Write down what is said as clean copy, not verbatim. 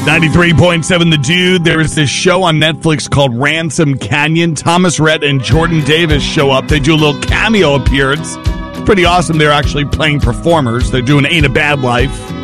93.7 The Dude. There is this show on Netflix called Ransom Canyon. Thomas Rhett and Jordan Davis show up. They do a little cameo appearance. It's pretty awesome. They're actually playing performers. They're doing Ain't a Bad Life.